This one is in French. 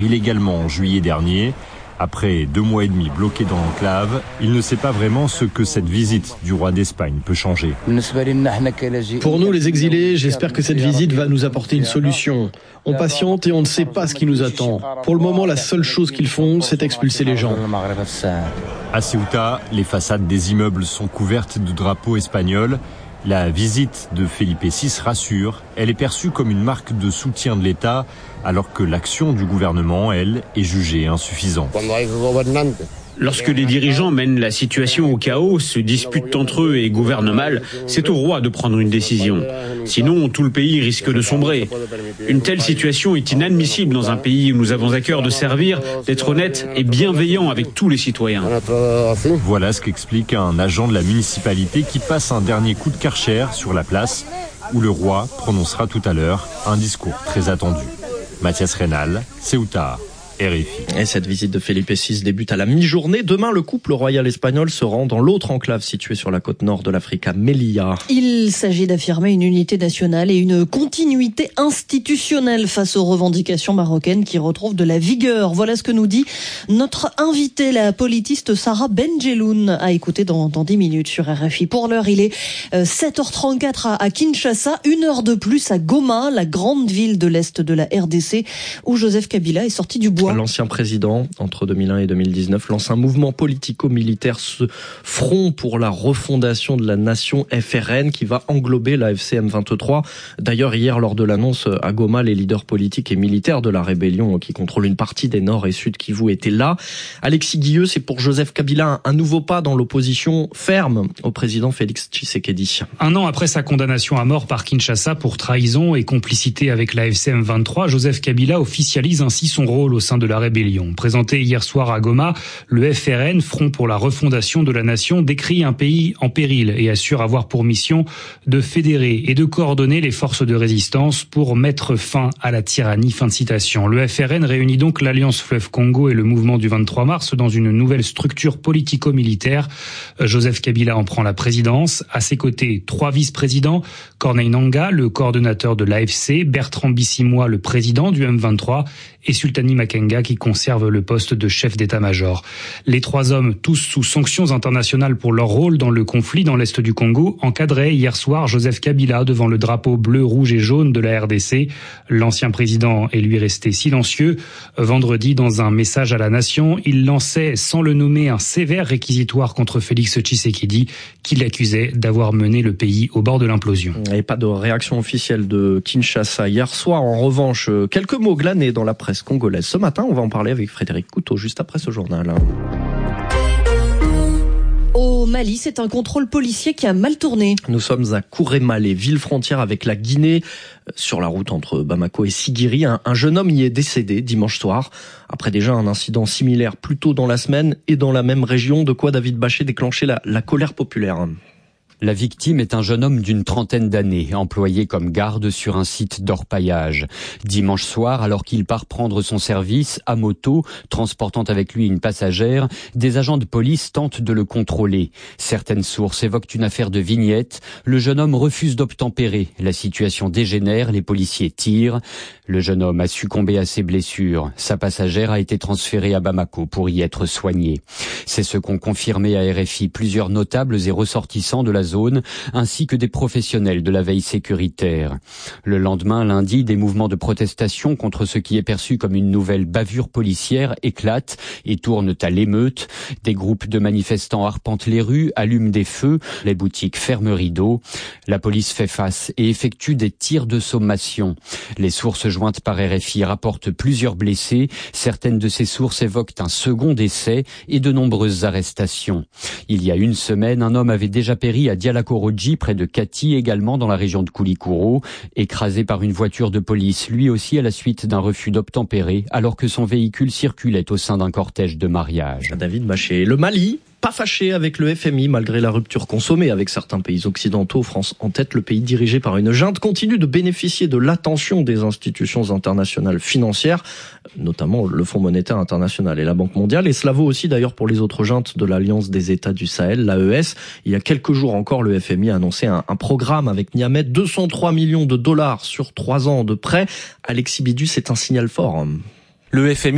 illégalement en juillet dernier. Après 2 mois et demi bloqué dans l'enclave, il ne sait pas vraiment ce que cette visite du roi d'Espagne peut changer. Pour nous les exilés, j'espère que cette visite va nous apporter une solution. On patiente et on ne sait pas ce qui nous attend. Pour le moment, la seule chose qu'ils font, c'est expulser les gens. À Ceuta, les façades des immeubles sont couvertes de drapeaux espagnols. La visite de Felipe VI rassure, elle est perçue comme une marque de soutien de l'État, alors que l'action du gouvernement, elle, est jugée insuffisante. Lorsque les dirigeants mènent la situation au chaos, se disputent entre eux et gouvernent mal, c'est au roi de prendre une décision. Sinon, tout le pays risque de sombrer. Une telle situation est inadmissible dans un pays où nous avons à cœur de servir, d'être honnêtes et bienveillants avec tous les citoyens. Voilà ce qu'explique un agent de la municipalité qui passe un dernier coup de Karcher sur la place où le roi prononcera tout à l'heure un discours très attendu. Mathias Reynal, Ceuta. RFI. Et cette visite de Felipe VI débute à la mi-journée. Demain, le couple royal espagnol se rend dans l'autre enclave située sur la côte nord de l'Afrique, à Melilla. Il s'agit d'affirmer une unité nationale et une continuité institutionnelle face aux revendications marocaines qui retrouvent de la vigueur. Voilà ce que nous dit notre invitée, la politiste Sarah Benjeloun, à écouter dans 10 minutes sur RFI. Pour l'heure, il est 7h34 à Kinshasa, 1 heure de plus à Goma, la grande ville de l'Est de la RDC, où Joseph Kabila est sorti du bois. L'ancien président, entre 2001 et 2019, lance un mouvement politico-militaire, ce Front pour la refondation de la nation FRN, qui va englober l'AFC M23. D'ailleurs, hier, lors de l'annonce à Goma, les leaders politiques et militaires de la rébellion, qui contrôlent une partie des Nord et Sud Kivu, étaient là. Alexis Guilleux, c'est pour Joseph Kabila un nouveau pas dans l'opposition ferme au président Félix Tshisekedi. 1 an après sa condamnation à mort par Kinshasa pour trahison et complicité avec l'AFC M23, Joseph Kabila officialise ainsi son rôle au sein de la rébellion. Présenté hier soir à Goma, le FRN, Front pour la refondation de la nation, décrit un pays en péril et assure avoir pour mission de fédérer et de coordonner les forces de résistance pour mettre fin à la tyrannie. Fin de citation. Le FRN réunit donc l'Alliance Fleuve Congo et le mouvement du 23 mars dans une nouvelle structure politico-militaire. Joseph Kabila en prend la présidence. À ses côtés, 3 vice-présidents, Corneille Nangaa, le coordonnateur de l'AFC, Bertrand Bisimwa, le président du M23, et Sultani Makenga qui conserve le poste de chef d'état-major. Les 3 hommes, tous sous sanctions internationales pour leur rôle dans le conflit dans l'Est du Congo, encadraient hier soir Joseph Kabila devant le drapeau bleu, rouge et jaune de la RDC. L'ancien président est lui resté silencieux. Vendredi, dans un message à la nation, il lançait, sans le nommer, un sévère réquisitoire contre Félix Tshisekedi, qui l'accusait d'avoir mené le pays au bord de l'implosion. Et pas de réaction officielle de Kinshasa hier soir. En revanche, quelques mots glanés dans la presse congolaise. Ce matin, on va en parler avec Frédéric Couteau, juste après ce journal. Au Mali, c'est un contrôle policier qui a mal tourné. Nous sommes à Kourémalé, ville frontière avec la Guinée, sur la route entre Bamako et Sigiri. Un jeune homme y est décédé dimanche soir, après déjà un incident similaire plus tôt dans la semaine et dans la même région, de quoi David Bachet déclenchait la colère populaire. La victime est un jeune homme d'une trentaine d'années, employé comme garde sur un site d'orpaillage. Dimanche soir, alors qu'il part prendre son service à moto, transportant avec lui une passagère, des agents de police tentent de le contrôler. Certaines sources évoquent une affaire de vignette. Le jeune homme refuse d'obtempérer. La situation dégénère, les policiers tirent. Le jeune homme a succombé à ses blessures. Sa passagère a été transférée à Bamako pour y être soignée. C'est ce qu'ont confirmé à RFI plusieurs notables et ressortissants de la zone, ainsi que des professionnels de la veille sécuritaire. Le lendemain, lundi, des mouvements de protestation contre ce qui est perçu comme une nouvelle bavure policière éclatent et tournent à l'émeute. Des groupes de manifestants arpentent les rues, allument des feux, les boutiques ferment rideau. La police fait face et effectue des tirs de sommation. Les sources jointes par RFI rapportent plusieurs blessés. Certaines de ces sources évoquent un second décès et de nombreuses arrestations. Il y a une semaine, un homme avait déjà péri à Dialakorodji, près de Kati, également dans la région de Koulikoro, écrasé par une voiture de police, lui aussi à la suite d'un refus d'obtempérer, alors que son véhicule circulait au sein d'un cortège de mariage. David Bachet. Le Mali, pas fâché avec le FMI malgré la rupture consommée avec certains pays occidentaux. France en tête, le pays dirigé par une junte continue de bénéficier de l'attention des institutions internationales financières, notamment le Fonds monétaire international et la Banque mondiale. Et cela vaut aussi d'ailleurs pour les autres juntes de l'Alliance des États du Sahel, l'AES. Il y a quelques jours encore, le FMI a annoncé un programme avec Niamey, 203 millions de dollars sur 3 ans de prêts. Alexis Bidu, c'est un signal fort. Le FMI